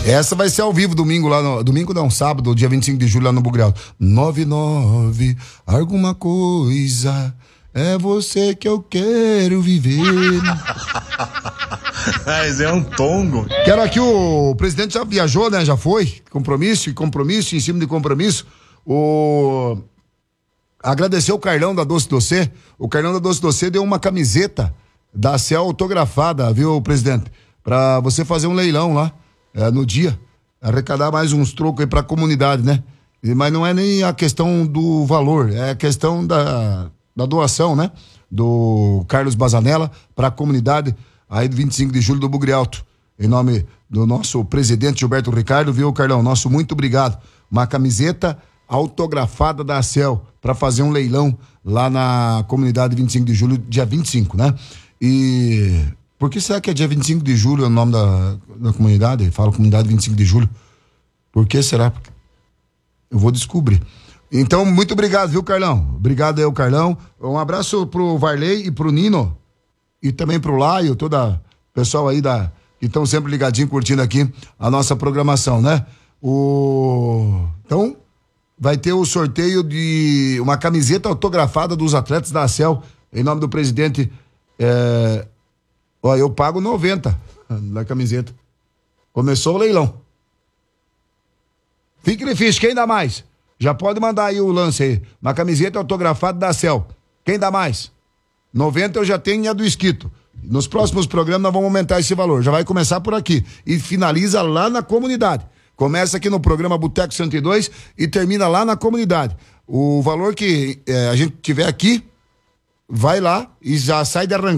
Essa vai ser ao vivo domingo lá no... Domingo não, sábado, dia 25 de julho lá no Bugreal. 99, alguma coisa, é você que eu quero viver. Mas é um tongo. Quero aqui, o presidente já viajou, né? Já foi. Compromisso, em cima de compromisso. Agradecer o Carlão da Doce Doce. O Carlão da Doce Doce deu uma camiseta da Cel autografada, viu, presidente? Pra você fazer um leilão lá, no dia. Arrecadar mais uns trocos aí pra comunidade, né? Mas não é nem a questão do valor, é a questão da doação, né? Do Carlos Bazanella pra comunidade aí do 25 de julho do Bugre Alto. Em nome do nosso presidente Gilberto Ricardo, viu, Carlão? Nosso muito obrigado. Uma camiseta autografada da Cel para fazer um leilão lá na comunidade 25 de julho, dia 25, né? E por que será que é dia 25 de julho o nome da comunidade? Fala comunidade 25 de julho. Por que será? Eu vou descobrir. Então, muito obrigado, viu, Carlão? Obrigado aí, Carlão. Um abraço pro Varley e pro Nino e também pro Laio, toda o pessoal aí que estão sempre ligadinho, curtindo aqui a nossa programação, né? Então, vai ter o sorteio de uma camiseta autografada dos atletas da Cel, em nome do presidente. Eu pago 90 na camiseta. Começou o leilão. Fique difícil, quem dá mais? Já pode mandar aí o lance aí. Uma camiseta autografada da Cel. Quem dá mais? 90 eu já tenho a do Esquito. Nos próximos programas nós vamos aumentar esse valor. Já vai começar por aqui e finaliza lá na comunidade. Começa aqui no programa Boteco 102 e termina lá na comunidade. O valor que a gente tiver aqui vai lá e já sai de arrancada.